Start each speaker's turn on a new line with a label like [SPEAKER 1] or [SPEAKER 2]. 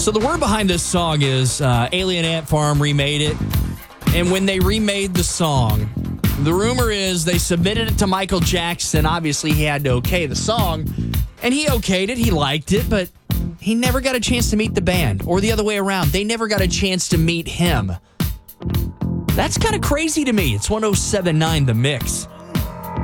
[SPEAKER 1] So the word behind this song is Alien Ant Farm remade it. And when they remade the song, the rumor is they submitted it to Michael Jackson. Obviously, he had to okay the song. And he okayed it. He liked it. But he never got a chance to meet the band. Or the other way around. They never got a chance to meet him. That's kind of crazy to me. It's 107.9 The Mix.